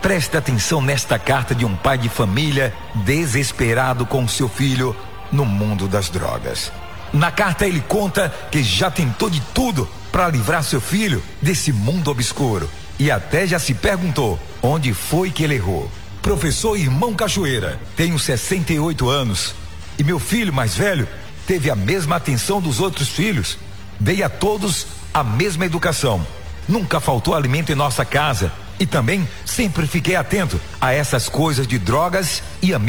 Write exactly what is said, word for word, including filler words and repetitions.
Preste atenção nesta carta de um pai de família desesperado com seu filho no mundo das drogas. Na carta ele conta que já tentou de tudo para livrar seu filho desse mundo obscuro e até já se perguntou onde foi que ele errou. Professor Irmão Cachoeira, tenho sessenta e oito anos e meu filho mais velho teve a mesma atenção dos outros filhos. Dei a todos a mesma educação. Nunca faltou alimento em nossa casa e também sempre fiquei atento a essas coisas de drogas e amigos.